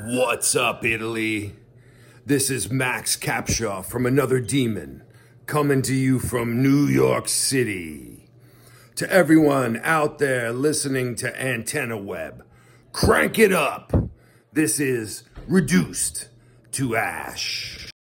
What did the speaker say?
What's up, Italy? This is Max Capshaw from Another Demon, coming to you from New York City. To everyone out there listening to Antenna Web, crank it up. This is Reduced to Ash.